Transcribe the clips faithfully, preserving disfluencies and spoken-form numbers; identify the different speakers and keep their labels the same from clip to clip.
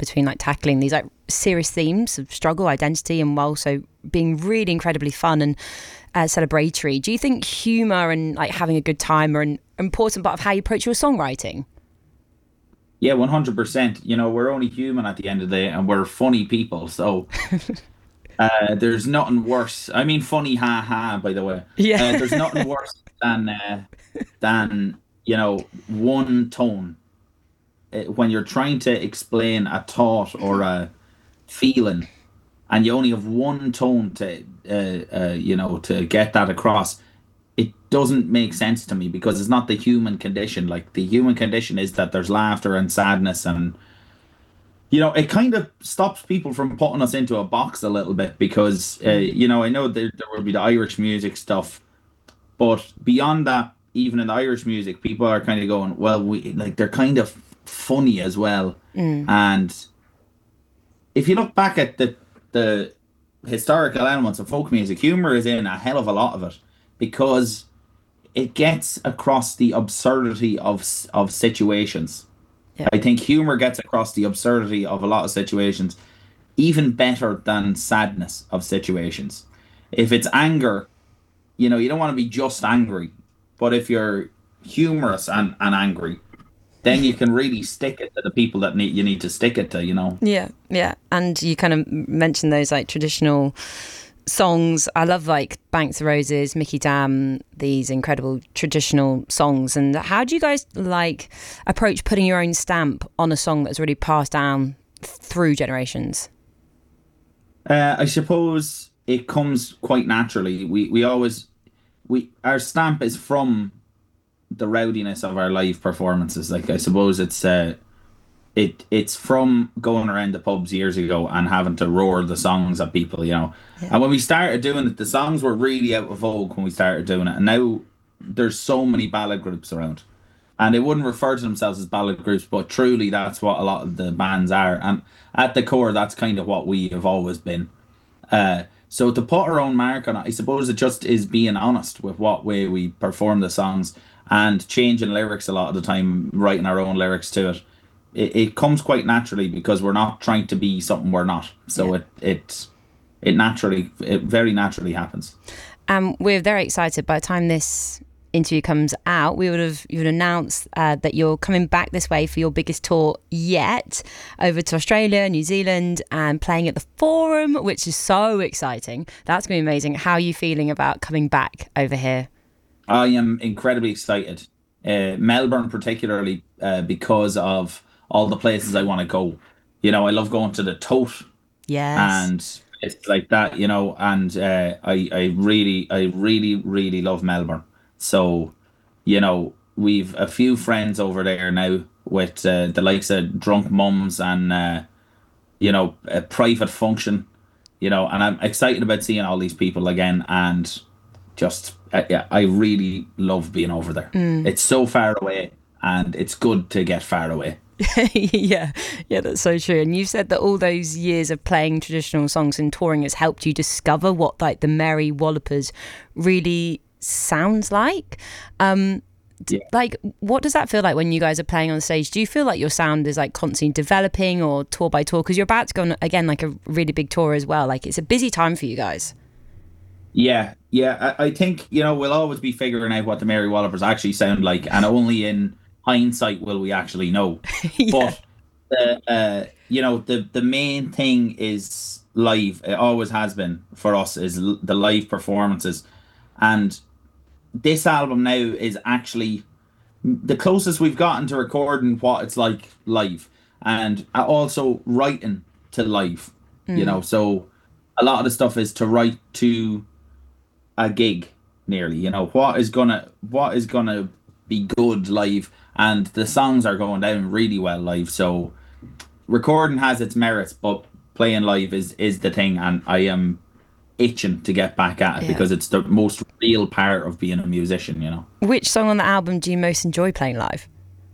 Speaker 1: between like tackling these like serious themes of struggle, identity, and while also being really incredibly fun and uh, celebratory. Do you think humour and like having a good time are an important part of how you approach your songwriting?
Speaker 2: Yeah, one hundred percent. You know, we're only human at the end of the day, and we're funny people. So uh, there's nothing worse. I mean, funny, ha ha. By the way, uh,
Speaker 1: Yeah.
Speaker 2: there's nothing worse than uh, than you know one tone. Uh, when you're trying to explain a thought or a feeling, and you only have one tone to uh, uh, you know to get that across. It doesn't make sense to me because it's not the human condition. Like the human condition is that there's laughter and sadness, and you know it kind of stops people from putting us into a box a little bit because uh,
Speaker 1: Mm.
Speaker 2: you know I know there, there will be the Irish music stuff, but beyond that, even in the Irish music, people are kind of going, well, we like they're kind of funny as well.
Speaker 1: Mm.
Speaker 2: And if you look back at the the historical elements of folk music, humor is in a hell of a lot of it because it gets across the absurdity of of situations.
Speaker 1: Yeah.
Speaker 2: I think humor gets across the absurdity of a lot of situations even better than sadness of situations. If it's anger, you know, you don't want to be just angry, but if you're humorous and, and angry, then you can really stick it to the people that need you need to stick it to, you know.
Speaker 1: Yeah, yeah. And you kind of mentioned those like traditional songs. I love like Banks of Roses, Mickey Dam, these incredible traditional songs. And how do you guys like approach putting your own stamp on a song that's really passed down through generations?
Speaker 2: Uh, I suppose it comes quite naturally. We we always we our stamp is from the rowdiness of our live performances. Like I suppose it's uh it it's from going around the pubs years ago and having to roar the songs at people, you know.
Speaker 1: Yeah.
Speaker 2: And when we started doing it, the songs were really out of vogue when we started doing it. And now there's so many ballad groups around. And they wouldn't refer to themselves as ballad groups, but truly that's what a lot of the bands are. And at the core, that's kind of what we have always been. Uh, so to put our own mark on it, I suppose it just is being honest with what way we perform the songs and changing lyrics a lot of the time, writing our own lyrics to it. It, it comes quite naturally because we're not trying to be something we're not.
Speaker 1: Yeah.
Speaker 2: So it it it naturally, it very naturally happens.
Speaker 1: Um, we're very excited. By the time this interview comes out, we would have you would announce uh, that you're coming back this way for your biggest tour yet, over to Australia, New Zealand, and playing at the Forum, which is so exciting. That's going to be amazing. How are you feeling about coming back over here?
Speaker 2: I am incredibly excited. Uh, Melbourne, particularly, uh, because of all the places I want to go. You know, I love going to the Tote
Speaker 1: Yes.
Speaker 2: and it's like that, you know, and uh, I, I really, I really, really love Melbourne. So, you know, we've a few friends over there now with uh, the likes of Drunk Mums and, uh, you know, a private function, you know, and I'm excited about seeing all these people again. And just, uh, yeah, I really love being over there.
Speaker 1: Mm.
Speaker 2: It's so far away and it's good to get far away.
Speaker 1: Yeah, yeah, that's so true. And you said that all those years of playing traditional songs and touring has helped you discover what like the Merry Wallopers really sounds like. Um, d-
Speaker 2: Yeah.
Speaker 1: like, what does that feel like when you guys are playing on stage? Do you feel like your sound is like constantly developing or tour by tour? Because you're about to go on again like a really big tour as well. Like it's a busy time for you guys.
Speaker 2: Yeah, yeah. I, I think, you know, we'll always be figuring out what the Mary Wallopers actually sound like, and only in hindsight will we actually know.
Speaker 1: Yeah,
Speaker 2: But the uh, you know, the the main thing is live. It always has been for us is l- the live performances, and this album now is actually the closest we've gotten to recording what it's like live, and also writing to live. You know, so a lot of the stuff is to write to a gig nearly, you know, what is gonna what is gonna be good live, and the songs are going down really well live. So recording has its merits, but playing live is is the thing, and I am itching to get back at it
Speaker 1: yeah.
Speaker 2: because it's the most real part of being a musician, you know.
Speaker 1: Which song on the album do you most enjoy playing live?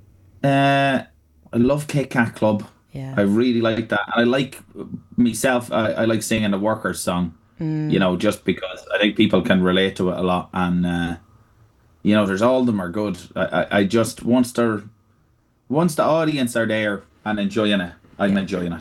Speaker 2: uh I love Kit Kat Club.
Speaker 1: Yeah.
Speaker 2: I really like that, and I like myself, I, I like singing the Workers song, you
Speaker 1: Mm.
Speaker 2: know, just because I think people can relate to it a lot. And uh you know, there's all of them are good. I, I, I just once they're once the audience are there and enjoying it, I'm
Speaker 1: Yeah.
Speaker 2: enjoying it.